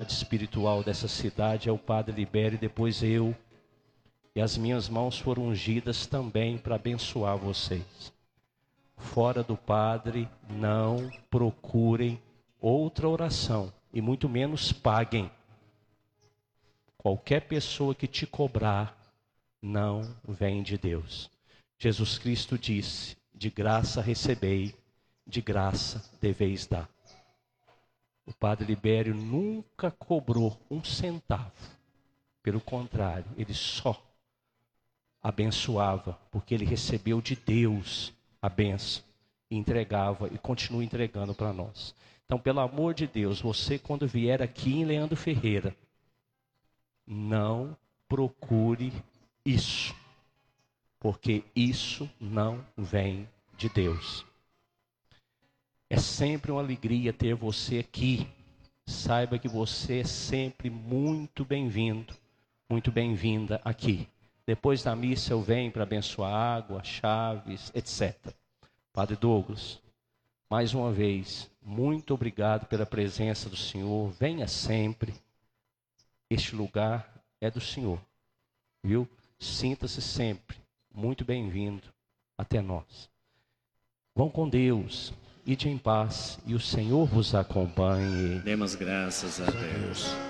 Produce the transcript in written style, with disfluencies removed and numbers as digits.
autoridade espiritual dessa cidade é o Padre Libério e depois eu. E as minhas mãos foram ungidas também para abençoar vocês. Fora do Padre, não procurem outra oração e muito menos paguem. Qualquer pessoa que te cobrar não vem de Deus. Jesus Cristo disse: de graça recebei, de graça deveis dar. O Padre Libério nunca cobrou um centavo. Pelo contrário, ele só abençoava, porque ele recebeu de Deus a bênção, e entregava e continua entregando para nós. Então, pelo amor de Deus, você quando vier aqui em Leandro Ferreira, não procure isso, porque isso não vem de Deus. É sempre uma alegria ter você aqui. Saiba que você é sempre muito bem-vindo, muito bem-vinda aqui. Depois da missa eu venho para abençoar água, chaves, etc. Padre Douglas, mais uma vez, muito obrigado pela presença do Senhor. Venha sempre. Este lugar é do Senhor, viu? Sinta-se sempre muito bem-vindo até nós. Vão com Deus, ide em paz e o Senhor vos acompanhe. Demos graças a Deus.